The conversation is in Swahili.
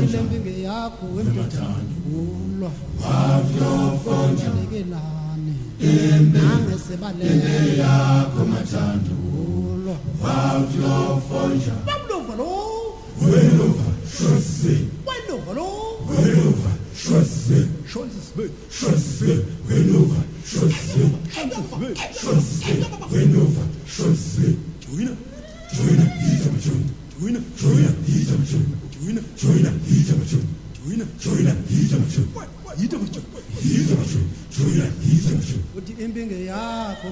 ilembinge yakho wemthando wavyofonja nekelane nangesebalele yakho mathando wavyofonja bamlova lo welova shose welova lo welova shose shose shose welova shose shose welova shose joina hita machuna joina hita machuna joina hita machuna joina hita machuna hita machuna joina hita machuna uthi impinge yakho